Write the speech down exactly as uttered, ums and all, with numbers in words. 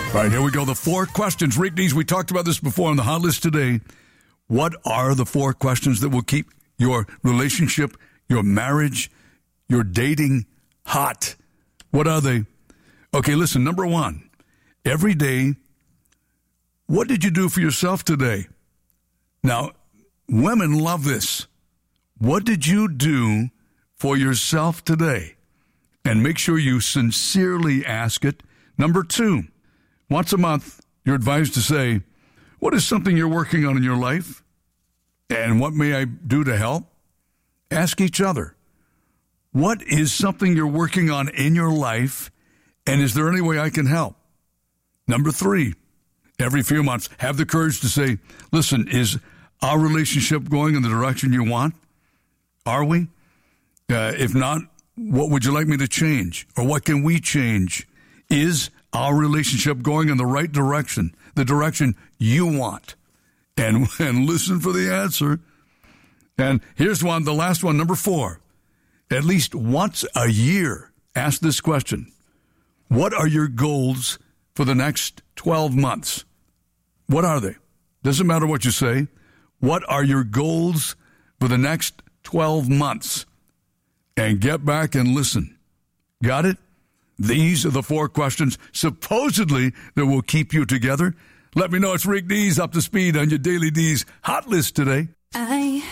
All right, here we go. The four questions. Rick Dees, we talked about this before on the hot list today. What are the four questions that will keep your relationship, your marriage, your dating hot? What are they? Okay, listen, number one, every day, what did you do for yourself today? Now, women love this. What did you do for yourself today? And make sure you sincerely ask it. Number two, once a month, you're advised to say, what is something you're working on in your life? And what may I do to help? Ask each other, what is something you're working on in your life? And is there any way I can help? Number three, every few months, have the courage to say, listen, is our relationship going in the direction you want? Are we? Uh, if not, what would you like me to change? Or what can we change? Is our relationship going in the right direction, the direction you want? And, and listen for the answer. And here's one, the last one, number four. At least once a year, ask this question. What are your goals for the next twelve months? What are they? Doesn't matter what you say. What are your goals for the next twelve months? And get back and listen. Got it? These are the four questions supposedly that will keep you together. Let me know. It's Rick Dees, up to speed on your Daily Dees hot list today. I